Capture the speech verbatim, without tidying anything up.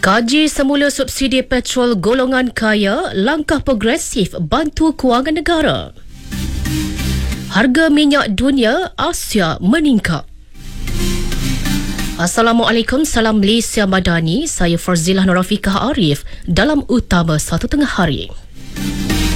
Kaji semula subsidi petrol golongan kaya, langkah progresif bantu kewangan negara. Harga minyak dunia Asia meningkat. Assalamualaikum, salam Malaysia Madani. Saya Farzilah Nurafiqah Arif dalam Utama Satu Tengah Hari.